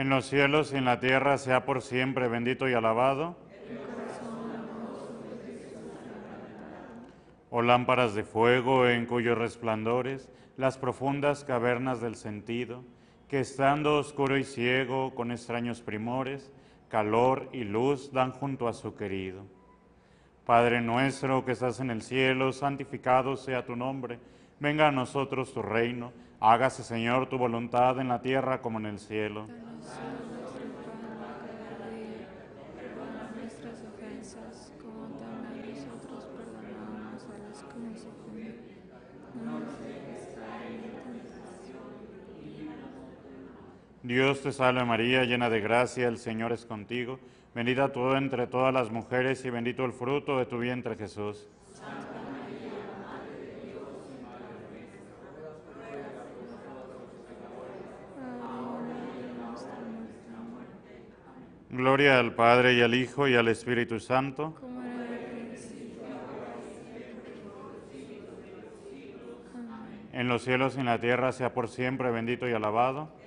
En los cielos y en la tierra sea por siempre bendito y alabado. Oh lámparas de fuego en cuyos resplandores las profundas cavernas del sentido, que estando oscuro y ciego con extraños primores, calor y luz dan junto a su querido. Padre nuestro que estás en el cielo, santificado sea tu nombre. Venga a nosotros tu reino. Hágase, Señor, tu voluntad en la tierra como en el cielo. Danos hoy nuestro pan de cada día. Perdona nuestras ofensas, como también nosotros perdonamos a los que nos ofenden. No nos dejes caer en tentación. Dios te salve María, llena de gracia, el Señor es contigo. Bendita tú entre todas las mujeres y bendito el fruto de tu vientre, Jesús. Gloria al Padre y al Hijo y al Espíritu Santo. Como era en el principio, amén. En los cielos y en la tierra sea por siempre bendito y alabado.